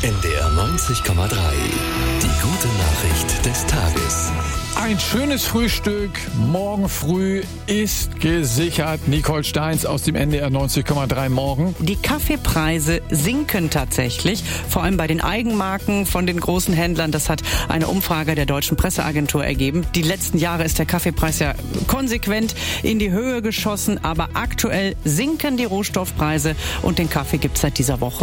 NDR 90,3. Die gute Nachricht des Tages. Ein schönes Frühstück morgen früh ist gesichert. Nicole Steins aus dem NDR 90,3 Morgen. Die Kaffeepreise sinken tatsächlich, vor allem bei den Eigenmarken von den großen Händlern. Das hat eine Umfrage der Deutschen Presseagentur ergeben. Die letzten Jahre ist der Kaffeepreis ja konsequent in die Höhe geschossen, aber aktuell sinken die Rohstoffpreise und den Kaffee gibt's seit dieser Woche